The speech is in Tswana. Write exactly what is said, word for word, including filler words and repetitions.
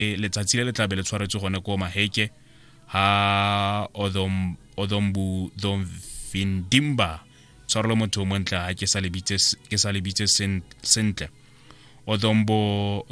e letsatsi le le tla be le tshwaretse gone ko Maheke ha odom odombu domvindimba tshwarelo motho o montle ha ke sa lebitse ke sa lebitse sentle odombo